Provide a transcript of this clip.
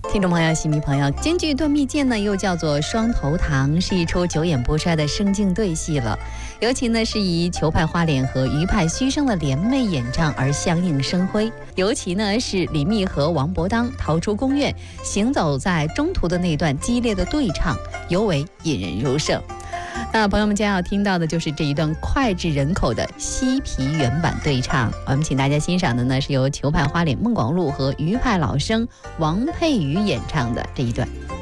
听众朋友、戏迷朋友，京剧《断臂剑》呢，又叫做《双头堂》，是一出久演不衰的生竞对戏了。尤其呢，是以裘派花脸和余派虚声的联袂演唱而相映生辉。尤其呢，是李密和王伯当逃出宫院，行走在中途的那段激烈的对唱，尤为引人入胜。那朋友们将要听到的就是这一段脍炙人口的西皮原版对唱。我们请大家欣赏的呢，是由裘派花脸孟广禄和余派老生王佩瑜演唱的这一段。